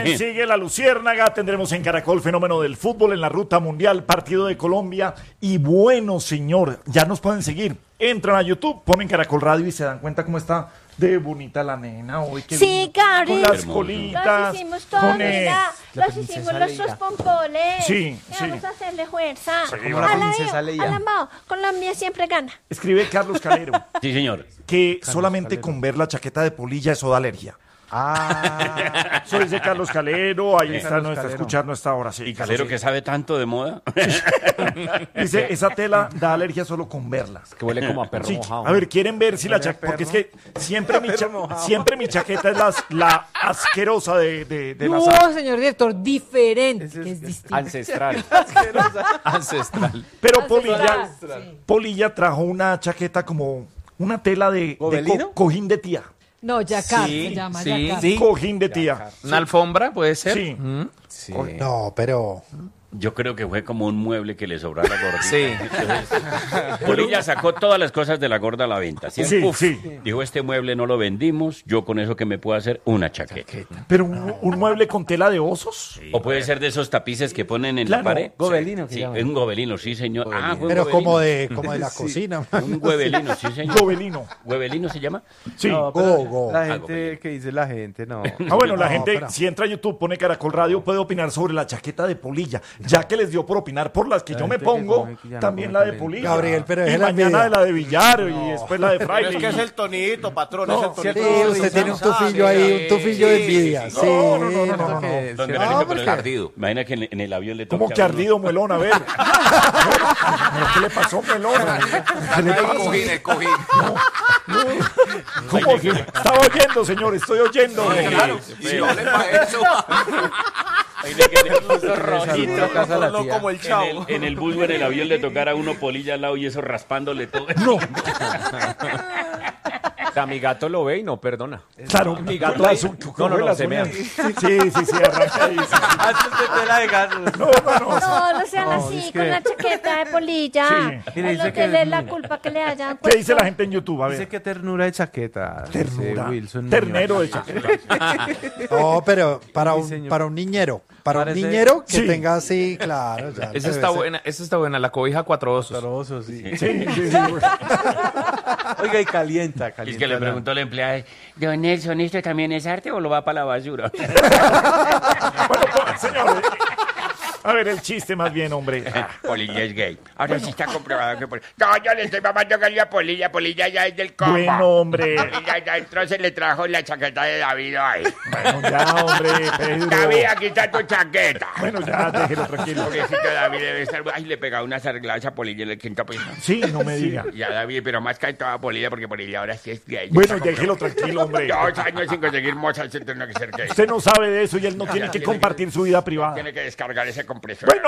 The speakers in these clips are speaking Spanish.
También sigue la Luciérnaga. Tendremos en Caracol Fenómeno del Fútbol en la Ruta Mundial, partido de Colombia. Y bueno, señor, ya nos pueden seguir. Entran a YouTube, ponen Caracol Radio y se dan cuenta cómo está de bonita la nena hoy. Sí, Gabriel. Con las colitas. Los hicimos todos, mira. Los hicimos los pompoles. Sí, sí. Vamos a hacerle fuerza. Sí, como la princesa Leia. Alambao, Colombia siempre gana. Escribe Carlos Calero Sí, señor. que solamente con ver la chaqueta de polilla eso da alergia. Ah, Eso dice Carlos Calero, ahí está, Carlos no está Calero. escuchando esta hora. Sí, Y Calero, que sabe tanto de moda. dice, esa tela da alergia solo con verla. Que huele como a perro Sí, mojado. a ver, quieren ver si la Huele a chaqueta, porque es perro. que siempre mi chaqueta es la asquerosa de la No, sala. señor director, diferente, Ese que es- es distinto. Ancestral. Ancestral. Pero Ancestral. Polilla trajo una chaqueta como una tela de ¿Gobelino? cojín de tía. No, Yacar Sí, se llama, sí. Yacar. Sí. Cojín de tía. ¿Una alfombra puede ser? Sí. Sí. No, pero Yo creo que fue como un mueble que le sobró a la gordita. Sí. Polilla sacó todas las cosas de la gorda a la venta. ¿Sí? Sí, Uf. sí. Dijo, este mueble no lo vendimos, yo con eso que me puedo hacer una chaqueta. Pero un mueble con tela de osos. O puede ser de esos tapices que ponen en Claro. la pared. Gobelino, que Sí, llaman. un gobelino, sí, señor. Ah, fue un pero gobelino. como de la cocina. Un huevelino, sí, señor. Gobelino. ¿Huevelino se llama? Sí. No, pero Go. La gente, ¿qué dice la gente? No. Ah, bueno, la No, gente, espera. si entra a YouTube, pone Caracol Radio, puede opinar sobre la chaqueta de Polilla. Ya que les dio por opinar por las que La yo me gente que pongo, come, que ya no también come la de talento. Polilla. Gabriel, pero y es la mañana envidia. de la de Villar y después la de Fraile. Pero es que es el tonito, patrón, No, es el Sí, tonito. usted tiene un tufillo ahí, un tufillo de envidia. Sí, No. Siento que- Don sí. Gabriel, pero porque- es ardido. Imagina que en el avión le toca. ¿Cómo que a uno- ardido, Muelón? A ver. ¿Qué le pasó, Muelón? ¿Qué le pasa? El cojín. ¿Cómo que? Estaba oyendo, señor, estoy oyendo. Claro, sí, vale para eso. Imagina que en el bus Saludo rojito. a casa de la No tía. como el chavo. En el bus o en el avión le tocara a uno Polilla al lado y eso raspándole todo. No, O sea, mi gato lo ve y no perdona. claro, Mi gato con ahí- las- No, no, las se mea. uñas. Sí, arranca ahí. Sí. Hace usted tela de gato. No sean así es con que- la chaqueta de polilla. Sí. Mire, Es dice lo que que- le la culpa que le hayan ¿Qué dice puesto. la gente en YouTube? A Dice ver. que ternura de chaqueta. dice Ternura. Wilson Ternero de Muñoz. chaqueta. No, pero para Sí, señor. un niñero. Para un Parece- niñero que Sí. tenga así, claro. Ya Esa debe está ser. buena, esa está buena. La cobija cuatro osos. Taroso, sí. Sí. Oiga, y calienta. Es que le preguntó al empleado, don Nelson, ¿esto también es arte o lo va para la basura? Bueno, señores. A ver, el chiste más bien, hombre. Polilla es gay. Ahora sí está comprobado que Polilla... No, yo le estoy mamando gallo a Polilla. Polilla ya es del combo. Bueno, hombre. Polilla ya entró, se le trajo la chaqueta de David ahí. Bueno, ya, hombre, Pedro. David, aquí está tu chaqueta. Bueno, ya, déjelo tranquilo. Pobrecito David debe estar... Ay, le pegaba unas arregladas a Polilla en el quinto piso. Sí, no me diga. Ya, David, pero más cae toda Polilla porque Polilla ahora sí es gay. Bueno, déjelo tranquilo, hombre. 2 años sin conseguir moza, se tiene que ser gay. Usted no sabe de eso y él no tiene que compartir su vida privada. Tiene que descargar ese compresor. Bueno.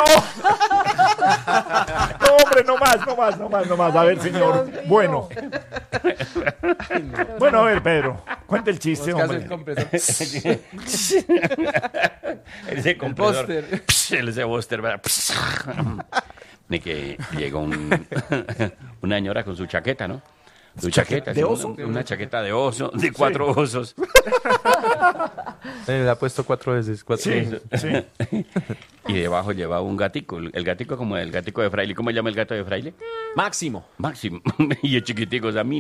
No, hombre, no más. A ver, señor. Bueno. Bueno, a ver, Pedro. Cuente el chiste, hombre. Ese compresor. póster. Ese póster, ¿verdad? De que llegó una señora con su chaqueta, ¿no? Su chaqueta. ¿De sí, oso? Una chaqueta de oso, de 4 osos. Le ha puesto 4 veces. Sí, sí. Y debajo llevaba un gatico. El gatico como el gatico de Fraile. ¿Cómo se llama el gato de Fraile? Máximo. Máximo. Y es chiquitico, o sea,